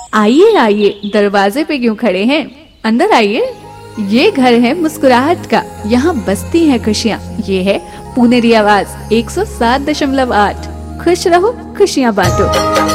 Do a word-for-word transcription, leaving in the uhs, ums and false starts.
आइए आइए, दरवाजे पे क्यों खड़े हैं, अंदर आइए। ये घर है मुस्कुराहट का, यहाँ बसती हैं खुशियाँ। ये है पुनेरी आवाज एक सौ सात दशमलव आठ। खुश रहो, खुशियाँ बांटो।